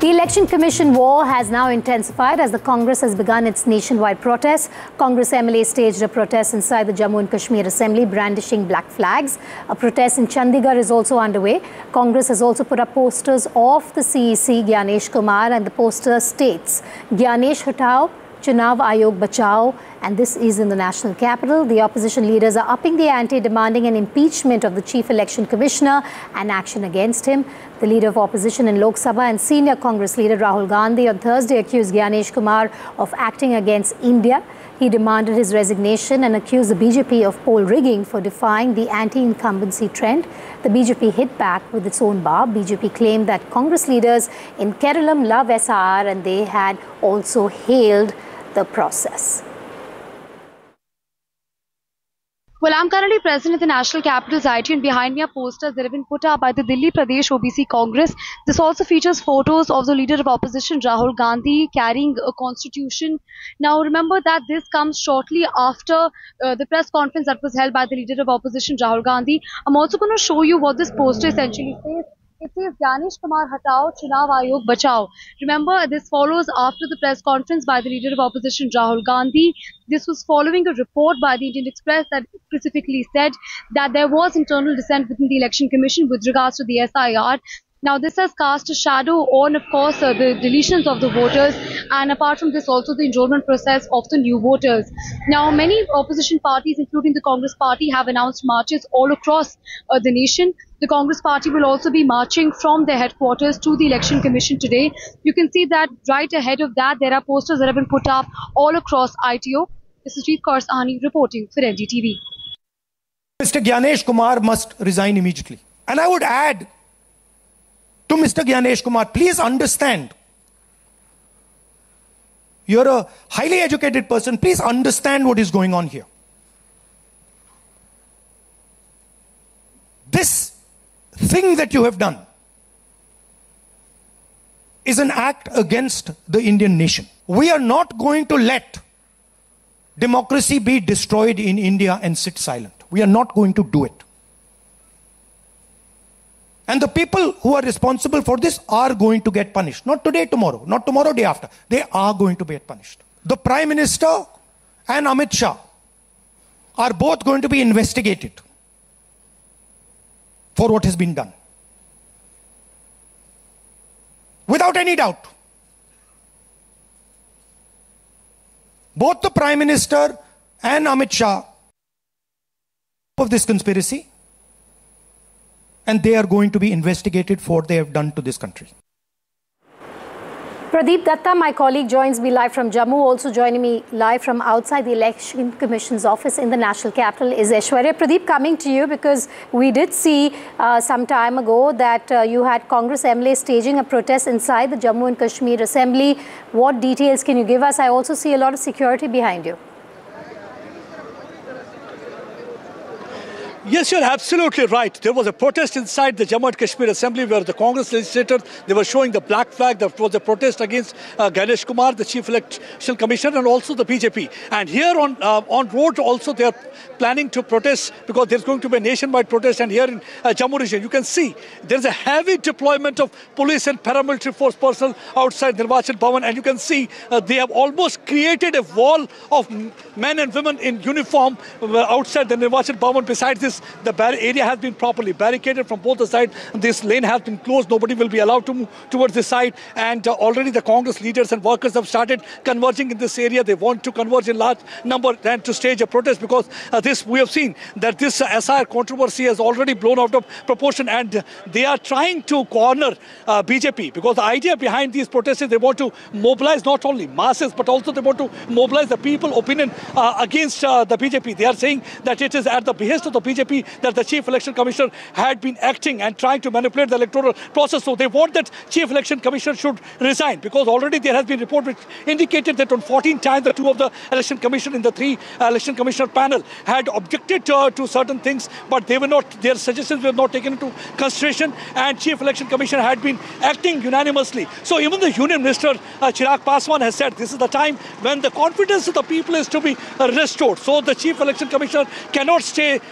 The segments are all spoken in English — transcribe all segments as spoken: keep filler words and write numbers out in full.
The Election Commission war has now intensified as the Congress has begun its nationwide protests. Congress M L As staged a protest inside the Jammu and Kashmir Assembly, brandishing black flags. A protest in Chandigarh is also underway. Congress has also put up posters of the C E C, Gyanesh Kumar, and the poster states, Gyanesh Hatao, Chunav Ayog Bachao, and this is in the national capital. The opposition leaders are upping the ante, demanding an impeachment of the Chief Election Commissioner and action against him. The leader of opposition in Lok Sabha and senior Congress leader Rahul Gandhi on Thursday accused Gyanesh Kumar of acting against India. He demanded his resignation and accused the B J P of poll rigging for defying the anti-incumbency trend. The B J P hit back with its own bar. B J P claimed that Congress leaders in Kerala love S R and they had also hailed the process. Well, I'm currently present in the National Capital's I T, and behind me are posters that have been put up by the Delhi Pradesh O B C Congress. This also features photos of the leader of opposition, Rahul Gandhi, carrying a constitution. Now, remember that this comes shortly after uh, the press conference that was held by the leader of opposition, Rahul Gandhi. I'm also going to show you what this poster essentially says. It says, Gyanesh Kumar Hatao, Chunav Ayog Bachao. Remember, this follows after the press conference by the leader of opposition, Rahul Gandhi. This was following a report by the Indian Express that specifically said that there was internal dissent within the Election Commission with regards to the S I R. Now, this has cast a shadow on, of course, uh, the deletions of the voters, and apart from this, also the enrollment process of the new voters. Now, many opposition parties, including the Congress Party, have announced marches all across uh, the nation. The Congress Party will also be marching from their headquarters to the Election Commission today. You can see that right ahead of that, there are posters that have been put up all across I T O. This is Jeet Kaur Sahani reporting for N D T V. Mister Gyanesh Kumar must resign immediately. And I would add to Mister Gyanesh Kumar, please understand, you're a highly educated person, please understand what is going on here. This thing that you have done is an act against the Indian nation. We are not going to let democracy be destroyed in India and sit silent. We are not going to do it. And the people who are responsible for this are going to get punished. Not today, tomorrow. Not tomorrow, day after. They are going to get punished. The Prime Minister and Amit Shah are both going to be investigated for what has been done. Without any doubt. Both the Prime Minister and Amit Shah of this conspiracy, and they are going to be investigated for what they have done to this country. Pradeep Datta, my colleague, joins me live from Jammu. Also joining me live from outside the Election Commission's office in the national capital is Aishwarya. Pradeep, coming to you because we did see uh, some time ago that uh, you had Congress M L As staging a protest inside the Jammu and Kashmir Assembly. What details can you give us? I also see a lot of security behind you. Yes, you're absolutely right. There was a protest inside the Jammu and Kashmir Assembly where the Congress legislators, they were showing the black flag. There was a protest against uh, Gyanesh Kumar, the Chief Election Commissioner, and also the B J P. And here on uh, on road also they are planning to protest because there's going to be a nationwide protest. And here in uh, Jammu region, you can see there's a heavy deployment of police and paramilitary force personnel outside Nirvachan Bhavan. And you can see uh, they have almost created a wall of men and women in uniform uh, outside the Nirvachan Bhavan. Besides this, the area has been properly barricaded from both the sides. This lane has been closed. Nobody will be allowed to move towards this side. And uh, already the Congress leaders and workers have started converging in this area. They want to converge in large number and to stage a protest because uh, this we have seen that this uh, S I R controversy has already blown out of proportion, and uh, they are trying to corner uh, B J P because the idea behind these protests is they want to mobilize not only masses but also they want to mobilize the people opinion uh, against uh, the B J P. They are saying that it is at the behest of the B J P that the Chief Election Commissioner had been acting and trying to manipulate the electoral process. So they want that Chief Election Commissioner should resign because already there has been report which indicated that on fourteen times the two of the Election Commission in the three uh, Election Commissioner panel had objected to, uh, to certain things, but they were not, their suggestions were not taken into consideration, and Chief Election Commissioner had been acting unanimously. So even the Union Minister uh, Chirag Paswan has said this is the time when the confidence of the people is to be uh, restored. So the Chief Election Commissioner cannot stay as a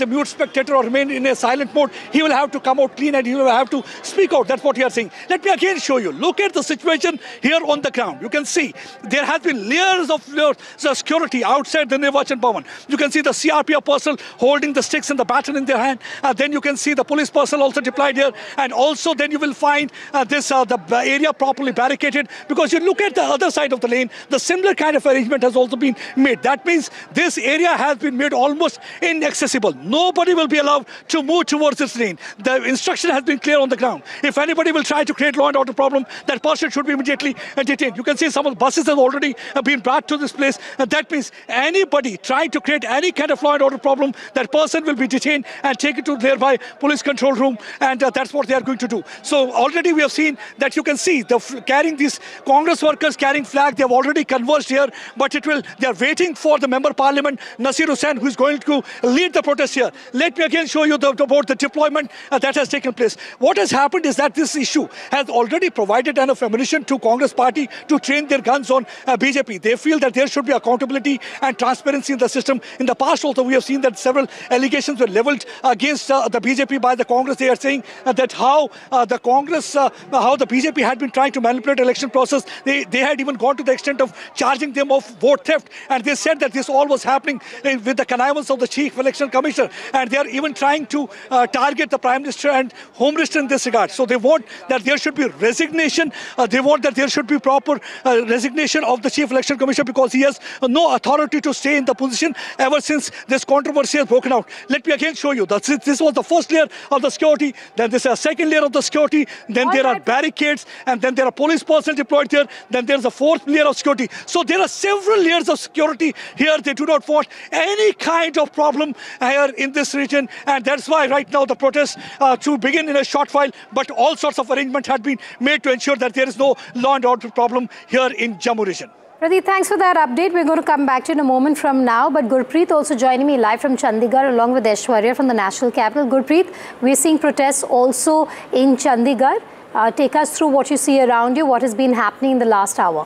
mute spectator or remain in a silent mode. He will have to come out clean and he will have to speak out. That's what we are saying. Let me again show you. Look at the situation here on the ground. You can see there has been layers of layers of security outside the Nirvachan Bhavan. You can see the C R P F personnel holding the sticks and the baton in their hand. Uh, then you can see the police personnel also deployed here. And also then you will find uh, this uh, the area properly barricaded, because you look at the other side of the lane, the similar kind of arrangement has also been made. That means this area has been made almost inaccessible. Nobody will be allowed to move towards this lane. The instruction has been clear on the ground. If anybody will try to create law and order problem, that person should be immediately detained. You can see some of the buses have already been brought to this place. And that means anybody trying to create any kind of law and order problem, that person will be detained and taken to thereby police control room. And uh, that's what they are going to do. So already we have seen that you can see the carrying these Congress workers carrying flag. They have already converged here, but it will. They are waiting for the member parliament Nasir Hussain, who is going to lead the protest here. Let me again show you the, about the deployment uh, that has taken place. What has happened is that this issue has already provided enough ammunition to Congress party to train their guns on uh, B J P. They feel that there should be accountability and transparency in the system. In the past also we have seen that several allegations were leveled against uh, the B J P by the Congress. They are saying uh, that how uh, the Congress, uh, how the B J P had been trying to manipulate election process. They, they had even gone to the extent of charging them of vote theft. And they said that this all was happening in, with the connivance of the Chief Election Commissioner. And they are even trying to uh, target the Prime Minister and Home Minister in this regard. So they want that there should be resignation. Uh, they want that there should be proper uh, resignation of the Chief Election Commissioner, because he has uh, no authority to stay in the position ever since this controversy has broken out. Let me again show you. That this was the first layer of the security. Then this is a second layer of the security. Then all there right. are barricades. And then there are police personnel deployed there. Then there's a fourth layer of security. So there are several layers of security here. They do not want any kind of problem here in this region. And that's why right now the protest uh, to begin in a short while, but all sorts of arrangements had been made to ensure that there is no law and order problem here in Jammu region. Pradeep, thanks for that update. We're going to come back to you in a moment from now. But Gurpreet also joining me live from Chandigarh along with Aishwarya from the national capital. Gurpreet, we're seeing protests also in Chandigarh. Uh, take us through what you see around you, what has been happening in the last hour.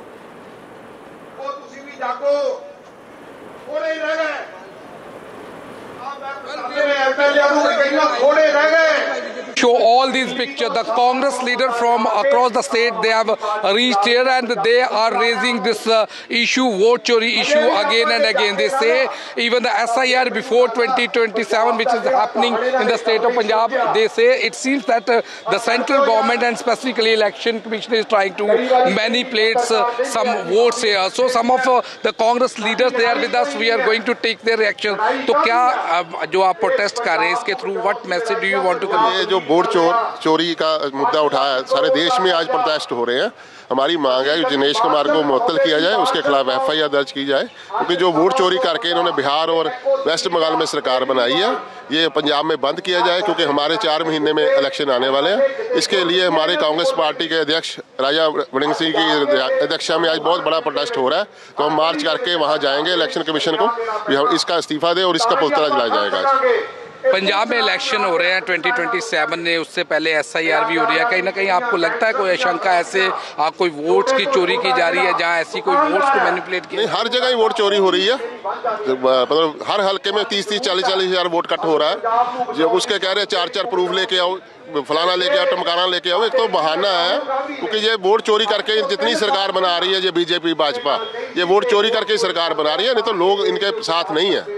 Show all these pictures. The Congress leader from across the state, they have reached here and they are raising this uh, issue, vote chori issue again and again. They say even the S I R before twenty twenty-seven, which is happening in the state of Punjab, they say it seems that uh, the central government and specifically election commission is trying to manipulate uh, some votes here. So some of uh, the Congress leaders, they are with us. We are going to take their reaction. So क्या जो आप protest कर रहे हैं इसके through what message do you want to convey? Vote चोर चोरी का मुद्दा उठाया, सारे देश में आज प्रोटेस्ट हो रहे हैं। हमारी मांग है कि दिनेश कुमार को मुअत्तल किया जाए, उसके खिलाफ एफ आई आर दर्ज की जाए, क्योंकि जो वोट चोरी करके इन्होंने बिहार और वेस्ट बंगाल में सरकार बनाई है, ये पंजाब में बंद किया जाए, क्योंकि हमारे चार महीने में इलेक्शन आने वाले हैं। इसके लिए हमारे कांग्रेस पार्टी के अध्यक्ष राजा वड़िंग सिंह की अध्यक्षता में आज बहुत बड़ा प्रोटेस्ट हो रहा है। तो हम मार्च करके वहाँ जाएंगे इलेक्शन कमीशन को, इसका इस्तीफा दें और इसका पुलतरा जलाया जाएगा। पंजाब में इलेक्शन हो रहे हैं ट्वेंटी ट्वेंटी सेवन में, उससे पहले एस आई आर भी हो रही है। कहीं ना कहीं आपको लगता है कोई आशंका ऐसे आप कोई वोट्स की चोरी की जा रही है जहां ऐसी कोई वोट्स को मैनिपुलेट किया? नहीं, हर जगह ही वोट चोरी हो रही है। मतलब हर हल्के में तीस तीस चालीस चालीस हजार वोट कट हो रहा है। जो उसके कह रहे हैं चार चार प्रूफ लेके आओ, फलाना लेके आओ, टमकाना लेके आओ। एक तो बहाना है, क्योंकि ये वोट चोरी करके जितनी सरकार बना रही है ये बीजेपी भाजपा, ये वोट चोरी करके सरकार बना रही है, नहीं तो लोग इनके साथ नहीं है।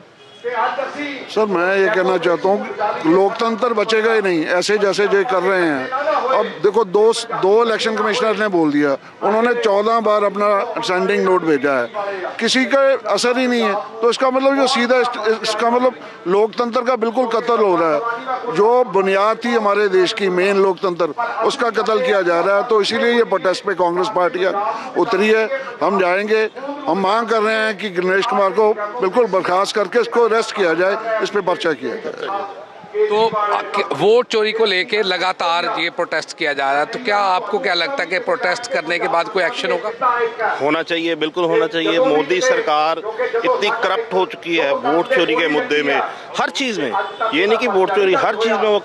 सर मैं ये कहना चाहता हूँ लोकतंत्र बचेगा ही नहीं ऐसे जैसे जो कर रहे हैं। अब देखो दो दो इलेक्शन कमिश्नर ने बोल दिया, उन्होंने चौदह बार अपना सेंडिंग नोट भेजा है, किसी का असर ही नहीं है। तो इसका मतलब जो सीधा इसका मतलब लोकतंत्र का बिल्कुल कत्ल हो रहा है। जो बुनियाद थी हमारे देश की मेन लोकतंत्र, उसका कत्ल किया जा रहा है। तो इसीलिए ये प्रोटेस्ट पे कांग्रेस पार्टियाँ उतरी है। हम जाएंगे, हम मांग कर रहे हैं कि गणेश कुमार को बिल्कुल बर्खास्त करके इसको अरेस्ट किया जाए, इस पे पर्चा किया जाए। तो वोट चोरी को लेके लगातार ये प्रोटेस्ट किया जा रहा है, तो क्या आपको क्या लगता है कि प्रोटेस्ट करने के बाद कोई एक्शन होगा? होना चाहिए, बिल्कुल होना चाहिए। मोदी सरकार इतनी करप्ट हो चुकी है वोट चोरी के मुद्दे में, हर चीज़ में। ये नहीं कि वोट चोरी, हर चीज़ में वो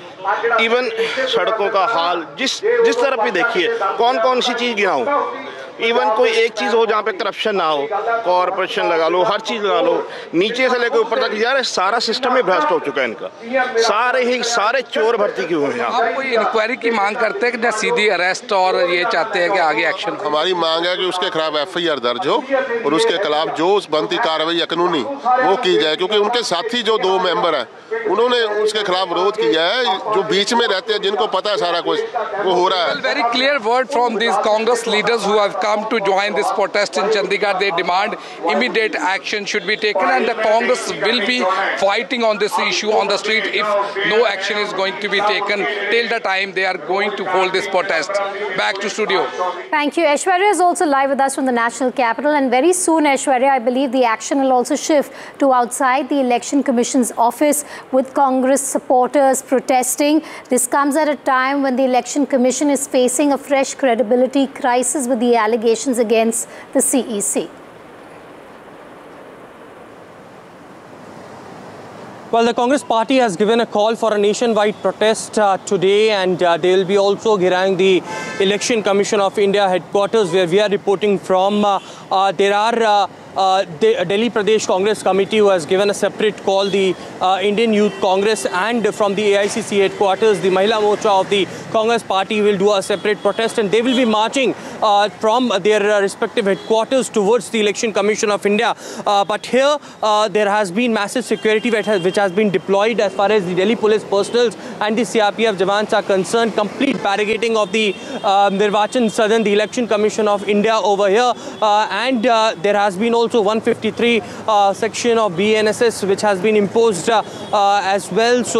करप्ट। इवन सड़कों का हाल जिस जिस तरफ भी देखिए, कौन कौन सी चीज़ गिनाऊं, इवन कोई एक चीज़ हो जहाँ पे करप्शन ना हो, कॉरपोरेशन लगा लो, हर चीज़ लगा लो, नीचे से लेकर ऊपर तक, यार सारा सिस्टम ही भ्रष्ट हो चुका है इनका। सारे ही सारे चोर भर्ती क्यों हैं? आप कोई इंक्वायरी की मांग करते हैं कि ना सीधी अरेस्ट, और ये चाहते हैं कि आगे एक्शन? हमारी मांग है कि उसके खिलाफ एफ आई आर दर्ज हो और उसके खिलाफ जो बनती कार्रवाई कानूनी वो की जाए, क्योंकि उनके साथी जो दो मेंबर हैं उन्होंने उसके खिलाफ विरोध किया है, जो बीच में रहते हैं, जिनको पता है सारा कुछ वो हो रहा है। Very clear word from these Congress leaders who have come to join this protest in Chandigarh. They demand immediate action should be taken, and the Congress will be fighting on this issue on the street if no action is going to be taken till the time they are going to hold this protest. Back to studio. Thank you. Aishwarya is also live with us from the National Capital, and very soon, Aishwarya, I believe the action will also shift to outside the Election Commission's office with Congress supporters protesting. This comes at a time when the Election Commission is facing a fresh credibility crisis with the allegations against the C E C. Well, the Congress party has given a call for a nationwide protest uh, today, and uh, they will be also gheraing the Election Commission of India headquarters, where we are reporting from. Uh, uh, there are uh, uh, the Delhi Pradesh Congress Committee who has given a separate call, the uh, Indian Youth Congress, and from the A I C C headquarters, the Mahila Morcha of the Congress party will do a separate protest, and they will be marching uh, from their uh, respective headquarters towards the Election Commission of India. Uh, but here, uh, there has been massive security which has, which has been deployed as far as the Delhi police personals and the C R P F Jawans are concerned. Complete barricading of the uh, Nirvachan Sadan, the Election Commission of India over here. Uh, and uh, there has been also one fifty-three uh, section of B N S S which has been imposed uh, uh, as well. So